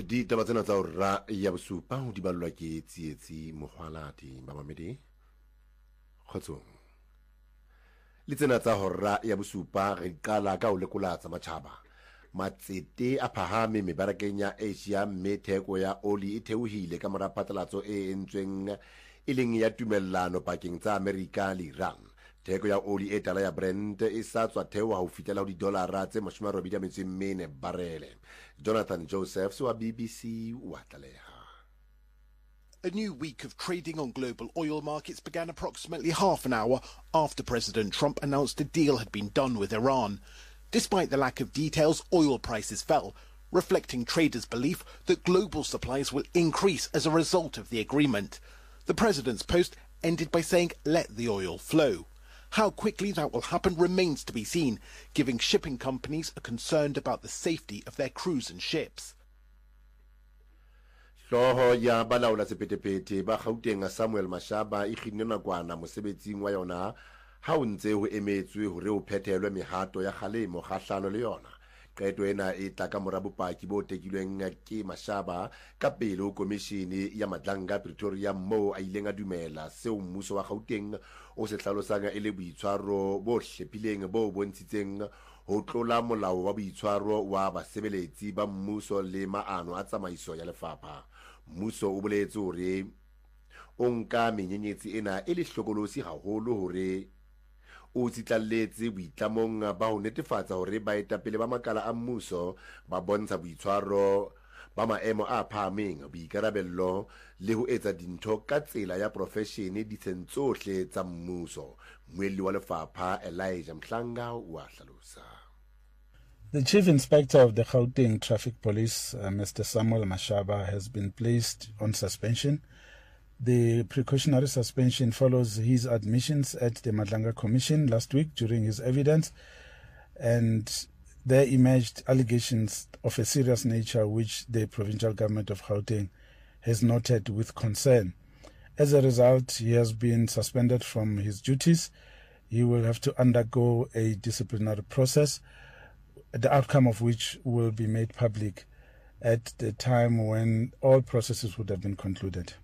Ditaba tsena tsa hora ya bosupa ho di ballwa ke tsietsi mohwalati ba mamedi kgotsong le tsena tsa hora ya bosupa re qala ka ho lekola tsa matjhaba matsete a phahame mebarakeng ya Asia mme theko ya oli e theohile ka mora phatlalatso e entsweng e leng ya tumellano pakeng tsa Amerika le Iran. Theko ya oli e tala ya Brent e sa tswa theoha ho fitela ho didolara tse 84 barele. Jonathan Josephs wa BBC wa tlaleha. A new week of trading on global oil markets began approximately half an hour after President Trump announced a deal had been done with Iran. Despite the lack of details, oil prices fell, reflecting traders' belief that global supplies will increase as a result of the agreement. The president's post ended by saying, "Let the oil flow." How quickly that will happen remains to be seen, given shipping companies are concerned about the safety of their crews and ships. Hloho ya balaola sephethephethe ba Gauteng Samuel Mashaba e kginne nakwana mosebetsing wa yona ha o ntse ho emetswe hore o phethelwe mehato ya kgalemo kgahlano le yona. Qeto ena e tla ka mora bopaki bo tekilweng ke Mashaba ka pele ho komishini ya Madlanga Pretoria moo a ileng a dumela seo mmuso wa Gauteng o se hlalosang e le boitshwaro bo hlepileng bo bontshitseng ho tlola molao wa boitshwaro wa basebeletsi ba mmuso le maano a tsamaiso ya lefapha. Mmuso o boletse hore o nka menyenyetsi ena e le hlokolosi haholo hore o tsitlalletse boitlamong ba ho netefatsa hore baetapele ba makala a mmuso ba bontsha boitshwaro ba maemo a phahameng, boikarabello le ho etsa dintho ka tsela ya profeshene ditsheng tsohle tsa mmuso. Moelli wa lefapha Elijah Mhlanga wa hlalosa. The Chief Inspector of the Gauteng Traffic Police, Mr. Samuel Mashaba, has been placed on suspension. The precautionary suspension follows his admissions at the Madlanga Commission last week during his evidence, and there emerged allegations of a serious nature which the provincial government of Gauteng has noted with concern. As a result, he has been suspended from his duties. He will have to undergo a disciplinary process, the outcome of which will be made public at the time when all processes would have been concluded.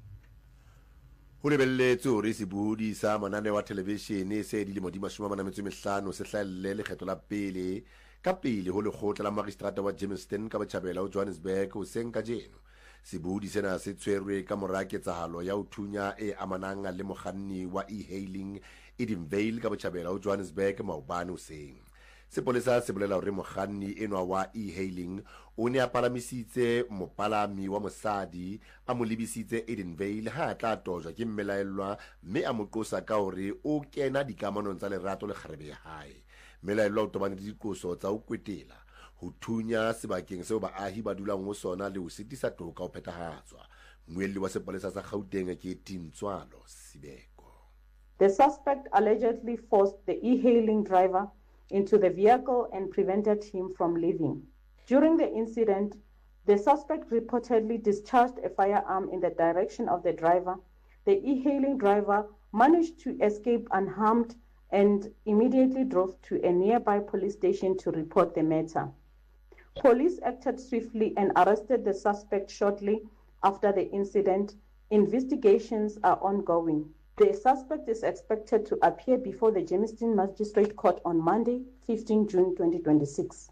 Ho lebelletswe hore sebudi sa manane wa televishene se dilemo di 45 se hlaelle lekgetlo la pele ka pele ho lekgotla la magistrata wa Germiston ka botjhabela ho Johannesburg ho seng ka jeno. Sebudi sena se tshwerwe ka mora ketsahalo ya ho thunya e amanang le mokganni wa e-hailing Edenvale ka botjhabela ho Johannesburg maobane ho seng. Sepolesa se bolela hore mokganni enwa wa e-hailing o ne a palamisitse mopalami wa mosadi a mo lebisitse Edenvale ha tla tojwa ke mmelaelwa mme a mo qosa ka hore o kena dikamanong tsa lerato le kgarebe ya hae. Mmelaelwa o tobane le dikoso tsa ho kwetela ho thunya sebakeng seo baahi ba dulang ho sona le ho sitisa toka ho phethahatswa. Moelli wa sepolesa sa Gauteng ke Tintswalo Sibeko. The suspect allegedly forced the e-hailing driver into the vehicle and prevented him from leaving. During the incident, the suspect reportedly discharged a firearm in the direction of the driver. The e-hailing driver managed to escape unharmed and immediately drove to a nearby police station to report the matter. Police acted swiftly and arrested the suspect shortly after the incident. Investigations are ongoing. The suspect is expected to appear before the Germiston Magistrate Court on Monday, 15 June 2026.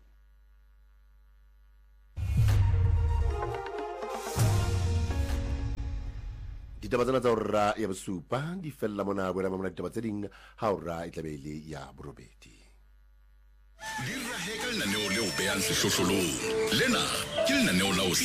Ditaba tsena tsa hora ya bosupa di fella mona boela mamona ditaba tse ding ha hora e tlabele ya borobedi. Lira heka lenaneo leo behang sehlohlolong. Lena ke lenaneo la